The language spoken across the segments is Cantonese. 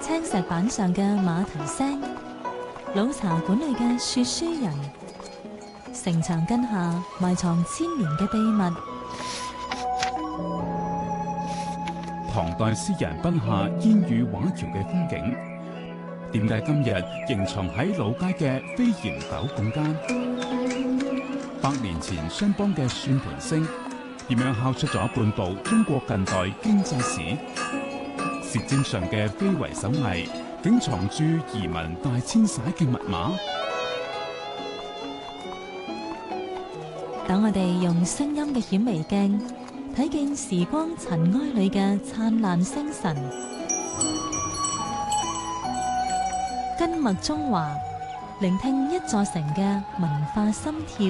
青石板上嘅馬蹄聲，老茶館裏嘅說書人，城牆根下埋藏千年嘅秘密。 唐代詩人筆下煙雨畫橋嘅風景，點解今日仍藏喺老街嘅飛檐斗拱間？100年前商幫嘅算盤聲，點樣敲出咗半部中國近代經濟史？舌尖上嘅非遺手藝，竟藏住移民大遷徙嘅密碼。 等我哋用聲音嘅顯微鏡，睇見時光塵埃裏嘅燦爛星辰。根脈中華，聆聽一座城嘅文化心跳。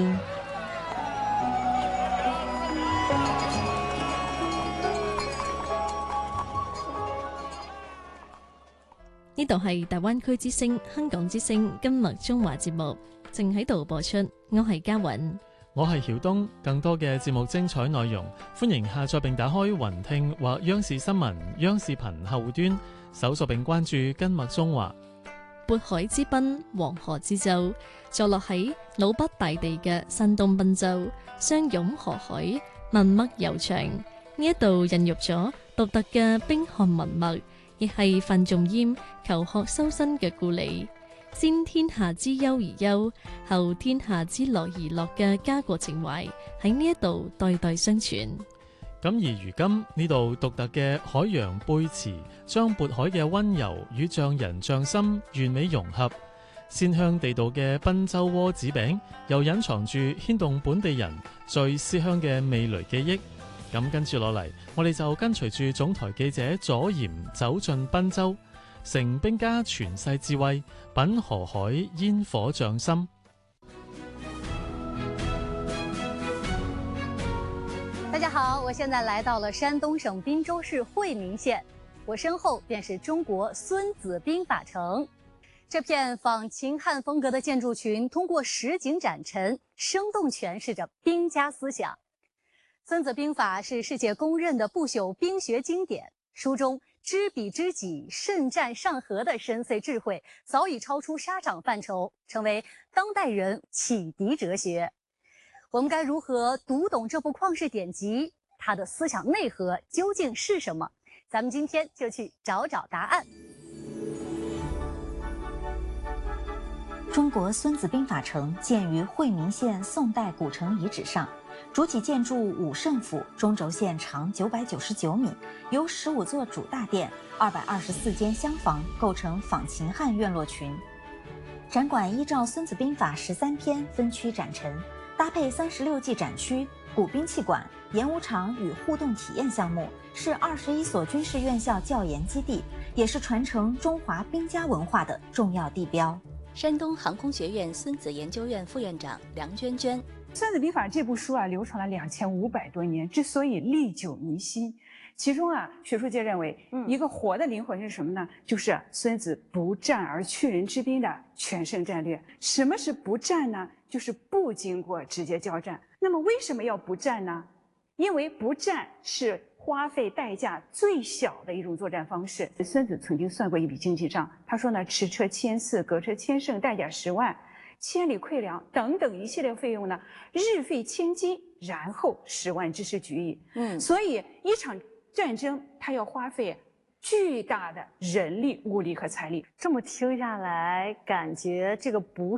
呢度係大灣區之聲、香港之聲根脈中華節目，正喺度播出。我係嘉韻， 我係曉東。更多嘅節目精彩內容，歡迎下載並打開雲聽或央視新聞、央視頻客戶端，搜索並關注根脈中華。 渤海之濱，黃河之洲，坐落喺老北大地嘅山東濱州，相擁河海，文脈悠長。呢一度孕育咗獨特嘅冰漢文脈，亦係范仲淹求學修身嘅故里。先天下之憂而憂，後天下之樂而樂嘅家國情懷喺呢一度代代相傳。 咁而如今呢度獨特嘅海洋貝池，將渤海嘅溫柔與匠人匠心完美融合。鮮香地道嘅濱州窩子餅，又隱藏住牽動本地人最思鄉嘅味蕾記憶。咁跟住落嚟，我哋就跟隨住總台記者左鹽走進濱州，成兵家傳世智慧，品河海煙火匠心。 大家好，我现在来到了山东省滨州市惠民县，我身后便是中国孙子兵法城。这片仿秦汉风格的建筑群，通过实景展陈，生动诠释着兵家思想。孙子兵法是世界公认的不朽兵学经典，书中知彼知己、慎战尚和的深邃智慧，早已超出沙场范畴，成为当代人启迪哲学。我们该如何读懂这部旷世典籍？它的思想内核究竟是什么？咱们今天就去找找答案。 中国孙子兵法城建于惠民县宋代古城遗址上，主体建筑武胜府，中轴线长999米，由15座主大殿、224间厢房构成仿秦汉院落群。展馆依照孙子兵法13篇分区展陈，搭配36技展区、古兵器馆、演武场与互动体验项目，是21所军事院校教研基地，也是传承中华兵家文化的重要地标。 山东航空学院孙子研究院副院长梁娟娟： 《孙子兵法》这部书流传了2500多年，之所以历久弥新，其中学术界认为，一个活的灵魂是什么呢？就是孙子不战而屈人之兵的全胜战略。什么是不战呢？就是不经过直接交战。那么为什么要不战呢？因为不战是花费代价最小的一种作战方式。孙子曾经算过一笔经济账，他说呢，驰车1400，隔车1000乘，代价10万，千里馈粮等等一系列费用呢，日费千金，然后10万之师举矣。所以一场战争它要花费巨大的人力、物力和财力。 这么听下来，感觉这个不